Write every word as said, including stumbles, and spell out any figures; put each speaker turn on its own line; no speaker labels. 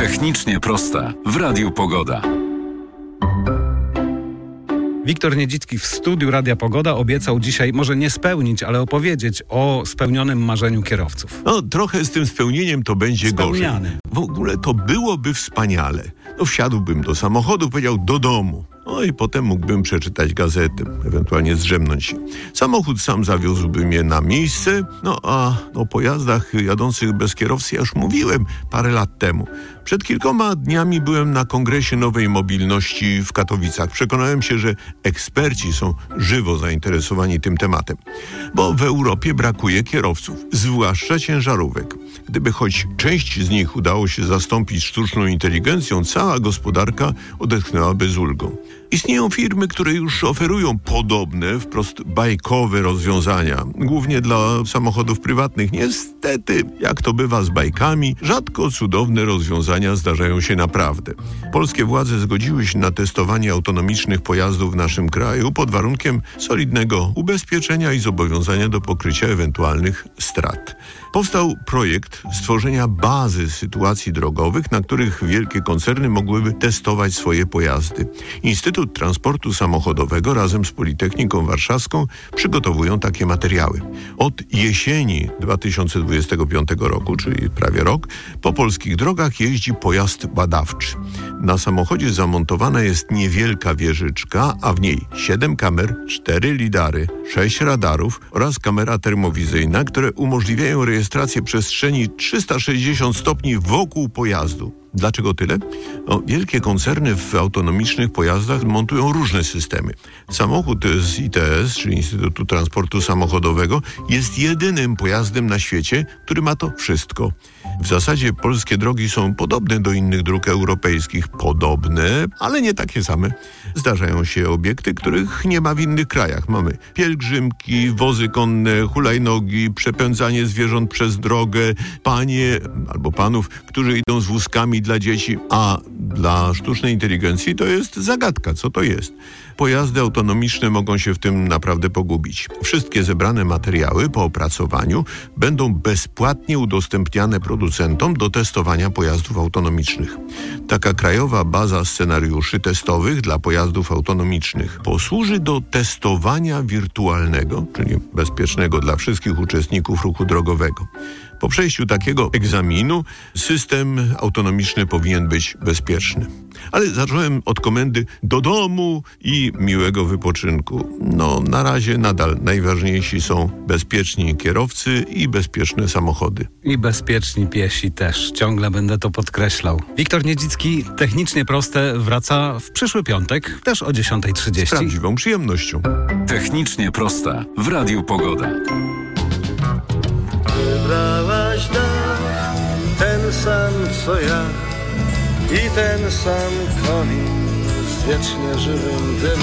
Technicznie prosta w Radiu Pogoda.
Wiktor Niedzicki w studiu Radia Pogoda obiecał dzisiaj może nie spełnić, ale opowiedzieć o spełnionym marzeniu kierowców.
No, trochę z tym spełnieniem to będzie
Spełniany.
gorzej. W ogóle to byłoby wspaniale. No, wsiadłbym do samochodu, powiedział do domu. No i potem mógłbym przeczytać gazetę, ewentualnie zdrzemnąć się. Samochód sam zawiózłby mnie na miejsce, no a o pojazdach jadących bez kierowcy ja już mówiłem parę lat temu. Przed kilkoma dniami byłem na Kongresie Nowej Mobilności w Katowicach. Przekonałem się, że eksperci są żywo zainteresowani tym tematem, bo w Europie brakuje kierowców, zwłaszcza ciężarówek. Gdyby choć część z nich udało się zastąpić sztuczną inteligencją, cała gospodarka odetchnęłaby z ulgą. Istnieją firmy, które już oferują podobne, wprost bajkowe rozwiązania, głównie dla samochodów prywatnych. Niestety, jak to bywa z bajkami, rzadko cudowne rozwiązania zdarzają się naprawdę. Polskie władze zgodziły się na testowanie autonomicznych pojazdów w naszym kraju pod warunkiem solidnego ubezpieczenia i zobowiązania do pokrycia ewentualnych strat. Powstał projekt stworzenia bazy sytuacji drogowych, na których wielkie koncerny mogłyby testować swoje pojazdy. Instytut Transportu Samochodowego razem z Politechniką Warszawską przygotowują takie materiały. Od jesieni dwa tysiące dwudziestego piątego roku, czyli prawie rok, po polskich drogach jeździ pojazd badawczy. Na samochodzie zamontowana jest niewielka wieżyczka, a w niej siedem kamer, cztery lidary, sześć radarów oraz kamera termowizyjna, które umożliwiają rejestrację przestrzeni trzysta sześćdziesiąt stopni wokół pojazdu. Dlaczego tyle? No, wielkie koncerny w autonomicznych pojazdach montują różne systemy. Samochód z I T S, czyli Instytutu Transportu Samochodowego, jest jedynym pojazdem na świecie, który ma to wszystko. W zasadzie polskie drogi są podobne do innych dróg europejskich. Podobne, ale nie takie same. Zdarzają się obiekty, których nie ma w innych krajach. Mamy pielgrzymki, wozy konne, hulajnogi, przepędzanie zwierząt przez drogę, panie albo panów, którzy idą z wózkami dla dzieci, a dla sztucznej inteligencji to jest zagadka, co to jest. Pojazdy autonomiczne mogą się w tym naprawdę pogubić. Wszystkie zebrane materiały po opracowaniu będą bezpłatnie udostępniane producentom do testowania pojazdów autonomicznych. Taka krajowa baza scenariuszy testowych dla pojazdów autonomicznych posłuży do testowania wirtualnego, czyli bezpiecznego dla wszystkich uczestników ruchu drogowego. Po przejściu takiego egzaminu system autonomiczny powinien być bezpieczny. Ale zacząłem od komendy do domu i miłego wypoczynku. No, na razie nadal najważniejsi są bezpieczni kierowcy i bezpieczne samochody.
I bezpieczni piesi też. Ciągle będę to podkreślał. Wiktor Niedzicki, Technicznie Proste, wraca w przyszły piątek, też o dziesiąta trzydzieści.
Z prawdziwą przyjemnością.
Technicznie prosta w Radiu Pogoda.
Wybrałaś dach, ten sam co ja i ten sam komin z wiecznie żywym dymem.